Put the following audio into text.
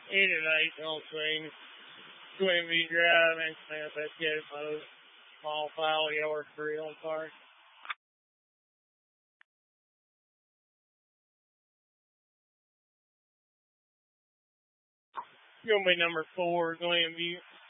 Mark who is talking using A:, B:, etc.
A: 8 on screen. Glenview Drive and Smith. Let's get it, folks. Small file, yard 3 on park. Gonna be number 4, Glenview.